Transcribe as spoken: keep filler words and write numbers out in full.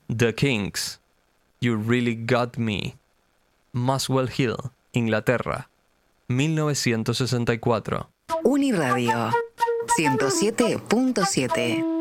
The Kinks, You Really Got Me. Muswell Hill, Inglaterra, mil novecientos sesenta y cuatro. Uniradio ciento siete punto siete.